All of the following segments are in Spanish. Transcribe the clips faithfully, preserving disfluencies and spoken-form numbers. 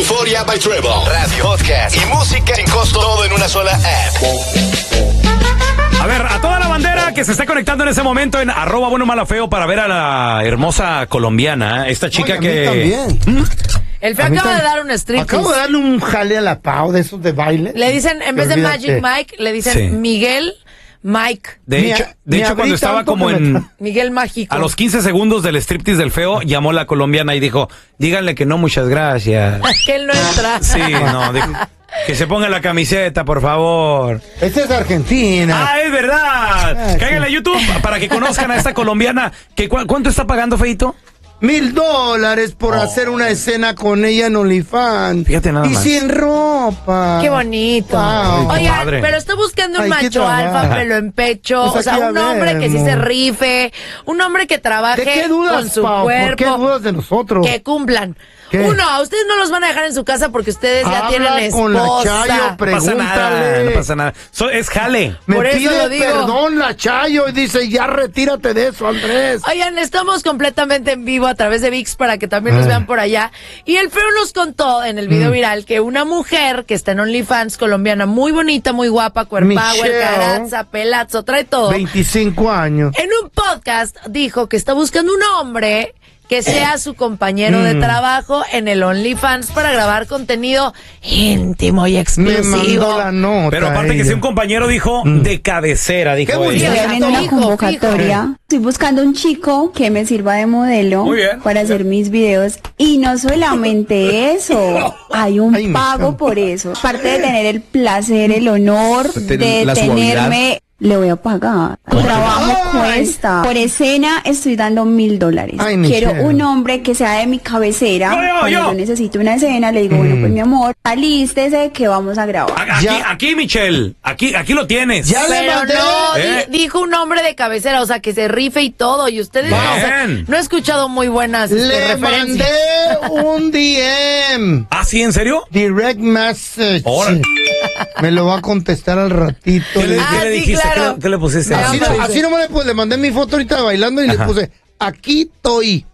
Euforia by Trevor. Radio, podcast y música sin costo, todo en una sola app. A ver, a toda la bandera que se está conectando en ese momento en arroba bueno malo feo para ver a la hermosa colombiana, esta chica. Oye, que... también. ¿Mm? El feo acaba de dar un striptease. Acabo de darle un jale a la Pau de esos de baile. Le dicen, en vez de Magic Mike, le dicen sí. Miguel Mike. De Mi hecho, a, de hecho cuando estaba como en... Miguel Mágico. A los quince segundos del striptease del feo, llamó la colombiana y dijo, díganle que no, muchas gracias. Que él no entra. Sí, no, dijo... Que se ponga la camiseta, por favor. Esta es Argentina. Ah, es verdad. Ah, cáiganle sí. a YouTube para que conozcan a esta colombiana. Que, ¿cu ¿Cuánto está pagando, feito? Mil dólares por oh. hacer una escena con ella en OnlyFans. Fíjate nada y más. Y sin ropa. Qué bonito. Wow. Oigan, pero está buscando un Ay, macho alfa, pelo en pecho. Pues o sea, un hombre que sí se rife. Un hombre que trabaje ¿De qué dudas, con su Pau? cuerpo. ¿Por qué dudas de nosotros? Que cumplan. ¿Qué? Uno, a ustedes no los van a dejar en su casa porque ustedes ya Habla tienen esposa. Con la Chayo, pregúntale. No pasa nada, no pasa nada. So, es jale. Me Por pide eso lo digo. perdón la Chayo y dice, ya retírate de eso, Andrés. Oigan, estamos completamente en vivo a través de ViX para que también nos vean por allá. Y el feo nos contó en el video mm. viral que una mujer que está en OnlyFans colombiana, muy bonita, muy guapa, cuerpower, caraza, pelazo, trae todo. veinticinco años. En un podcast dijo que está buscando un hombre que sea su compañero mm. de trabajo en el OnlyFans para grabar contenido íntimo y exclusivo. Me mandó la nota. Pero aparte que sea un compañero, dijo, mm. de cabecera, dijo. Estoy abriendo una convocatoria. Estoy buscando un chico que me sirva de modelo para hacer mis videos. Y no solamente eso, hay un Ay, pago por eso. Aparte de tener el placer, el honor de tenerme... Le voy a pagar. El trabajo Ay. cuesta. Por escena estoy dando mil dólares. Ay, Quiero Michelle. un hombre que sea de mi cabecera. Yo, yo, Cuando yo. yo necesito una escena, le digo, mm. bueno, pues mi amor, alístese que vamos a grabar. Aquí, aquí, Michelle. Aquí, aquí lo tienes. Ya Pero le mandé. no, ¿Eh? di, dijo un hombre de cabecera, o sea, que se rife y todo. Y ustedes no, o sea, no he escuchado muy buenas le este, referencias. Le mandé un D M. ¿Ah, sí? ¿En serio? Direct message. Órale. Me lo va a contestar al ratito. ¿Qué le, ah, ¿qué le dijiste? sí, claro. ¿Qué, ¿Qué le pusiste? Así, no, así no me le puse. Le mandé mi foto ahorita bailando y Ajá. le puse, aquí estoy.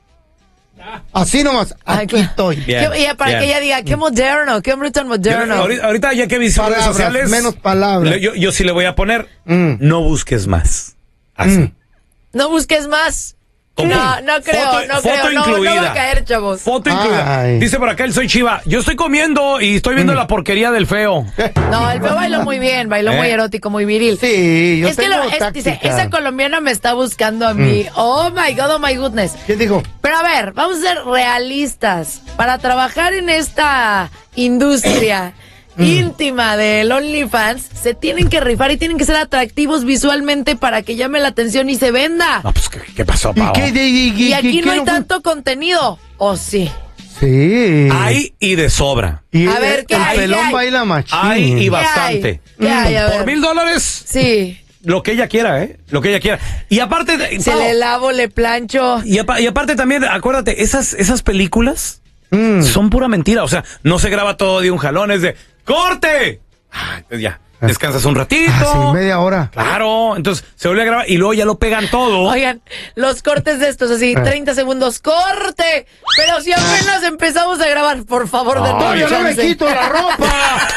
Así nomás, aquí Ay, estoy. Bien, ¿Qué, para bien. que ella diga, qué moderno, qué hombre tan moderno. Yo, ahorita, ahorita ya que vi sus redes sociales. Menos palabras. Yo, yo sí le voy a poner, mm. no busques más. Así. Mm. No busques más. No, no creo, foto, no foto creo, incluida. no, no va a caer, chavos. Foto incluida. Ay. Dice por acá el Soy Chiva, yo estoy comiendo y estoy viendo mm. la porquería del feo. No, el feo bailó muy bien, bailó ¿Eh? muy erótico, muy viril. Sí, yo es tengo que lo, es, dice, esa colombiana me está buscando a mí. Mm. Oh my God, oh my goodness. ¿Qué dijo? Pero a ver, vamos a ser realistas. Para trabajar en esta industria mm. íntima del OnlyFans, se tienen que rifar y tienen que ser atractivos visualmente para que llame la atención y se venda. No, pues, ¿qué, qué pasó, Pau? ¿Y, qué, y, y, y aquí y, no hay no tanto contenido. ¿O sí? Sí. Hay y de sobra. Y a el, ver, ¿qué el hay? pelón ¿qué hay? baila machín. Hay y bastante. ¿Qué hay? ¿Qué hay? Por mil dólares. Sí. Lo que ella quiera, ¿eh? Lo que ella quiera. Y aparte... Se Pau, le lavo, le plancho. Y, apa y aparte también, acuérdate, esas, esas películas mm. son pura mentira. O sea, no se graba todo de un jalón, es de... ¡Corte! Ah, ya. Descansas un ratito. Ah, sí, media hora. Claro, entonces se vuelve a grabar y luego ya lo pegan todo. Oigan, los cortes de estos, así, treinta segundos, ¡corte! Pero si apenas empezamos a grabar, por favor, de todo. ¡Yo no me quito la ropa!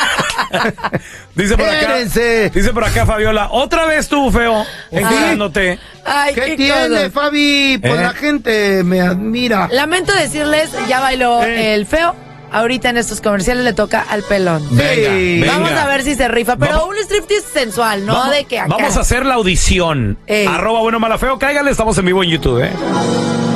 Dice por acá, dice por acá Fabiola, otra vez tú, feo, engañándote. Ay, ¿Qué, qué tiene, cosas. Fabi? Pues ¿Eh? la gente me admira. Lamento decirles, ya bailó ¿Eh? el feo. Ahorita en estos comerciales le toca al pelón. Venga, sí. venga. Vamos a ver si se rifa, pero vamos, un striptease sensual, ¿no? Vamos, de que acá. Vamos a hacer la audición. Ey. Arroba bueno mala feo, cáigale, estamos en vivo en YouTube, ¿eh?